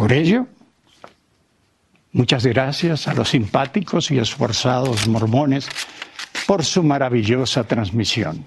Por ello, muchas gracias a los simpáticos y esforzados mormones por su maravillosa transmisión.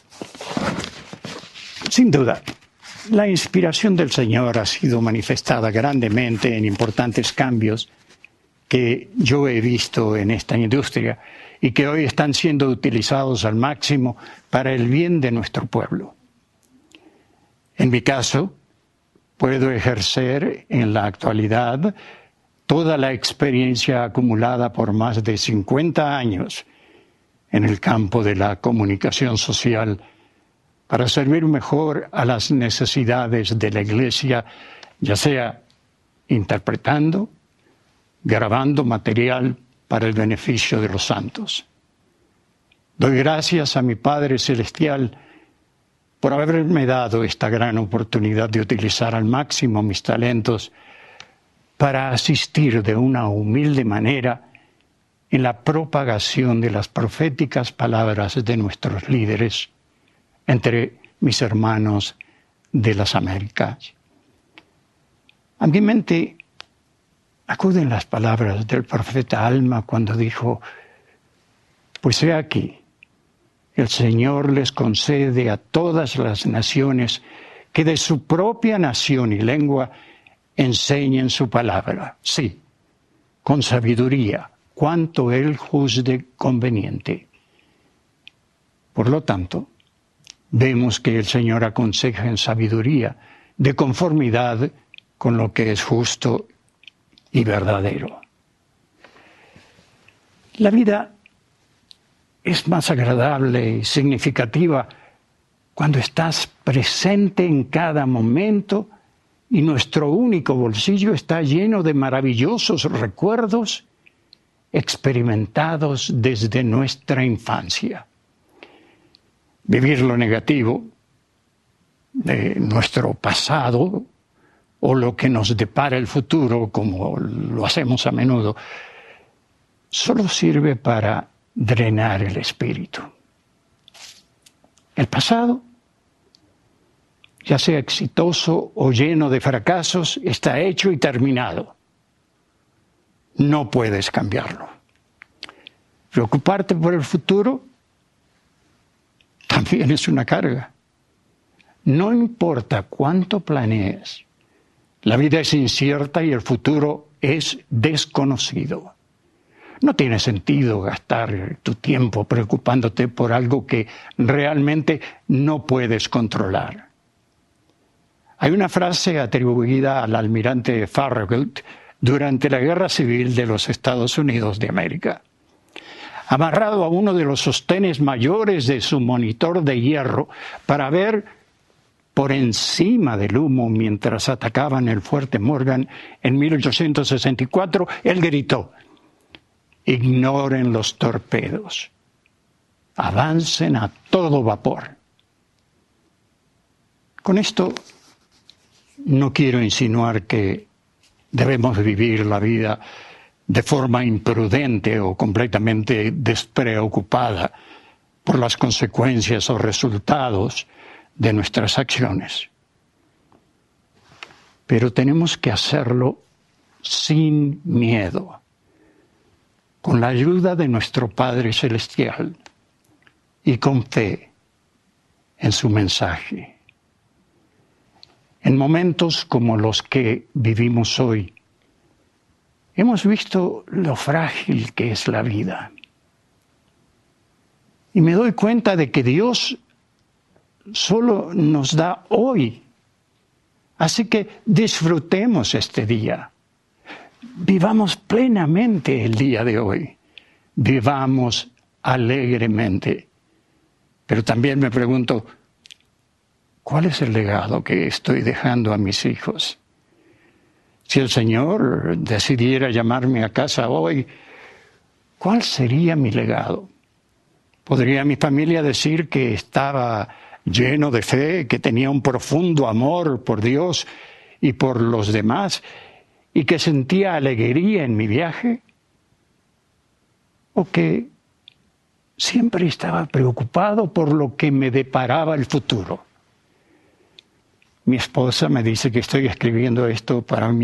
Sin duda, la inspiración del Señor ha sido manifestada grandemente en importantes cambios que yo he visto en esta industria y que hoy están siendo utilizados al máximo para el bien de nuestro pueblo. En mi caso, puedo ejercer en la actualidad toda la experiencia acumulada por más de 50 años en el campo de la comunicación social para servir mejor a las necesidades de la Iglesia, ya sea interpretando, grabando material para el beneficio de los santos. Doy gracias a mi Padre Celestial por haberme dado esta gran oportunidad de utilizar al máximo mis talentos para asistir de una humilde manera en la propagación de las proféticas palabras de nuestros líderes entre mis hermanos de las Américas. A mi mente acuden las palabras del profeta Alma cuando dijo: pues he aquí, el Señor les concede a todas las naciones que de su propia nación y lengua enseñen su palabra, sí, con sabiduría, cuanto Él juzgue conveniente. Por lo tanto, vemos que el Señor aconseja en sabiduría, de conformidad con lo que es justo y verdadero. La vida es más agradable y significativa cuando estás presente en cada momento y nuestro único bolsillo está lleno de maravillosos recuerdos experimentados desde nuestra infancia. Vivir lo negativo de nuestro pasado o lo que nos depara el futuro, como lo hacemos a menudo, solo sirve para drenar el espíritu. El pasado, ya sea exitoso o lleno de fracasos, está hecho y terminado. No puedes cambiarlo. Preocuparte por el futuro también es una carga. No importa cuánto planees, la vida es incierta y el futuro es desconocido. No tiene sentido gastar tu tiempo preocupándote por algo que realmente no puedes controlar. Hay una frase atribuida al almirante Farragut durante la Guerra Civil de los Estados Unidos de América. Amarrado a uno de los sostenes mayores de su monitor de hierro para ver por encima del humo mientras atacaban el fuerte Morgan en 1864, él gritó: ignoren los torpedos, avancen a todo vapor. Con esto no quiero insinuar que debemos vivir la vida de forma imprudente o completamente despreocupada por las consecuencias o resultados de nuestras acciones. Pero tenemos que hacerlo sin miedo, con la ayuda de nuestro Padre Celestial y con fe en su mensaje. En momentos como los que vivimos hoy, hemos visto lo frágil que es la vida. Y me doy cuenta de que Dios solo nos da hoy. Así que disfrutemos este día. Vivamos plenamente el día de hoy. Vivamos alegremente. Pero también me pregunto, ¿cuál es el legado que estoy dejando a mis hijos? Si el Señor decidiera llamarme a casa hoy, ¿cuál sería mi legado? ¿Podría mi familia decir que estaba lleno de fe, que tenía un profundo amor por Dios y por los demás, y que sentía alegría en mi viaje? ¿O que siempre estaba preocupado por lo que me deparaba el futuro? Mi esposa me dice que estoy escribiendo esto para mí